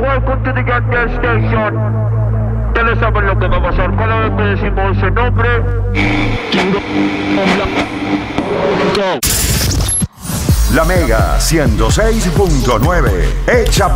welcome to the Get There Station. Ustedes saben lo que va a pasar cada vez que decimos ese nombre. La Mega 106.9, hecha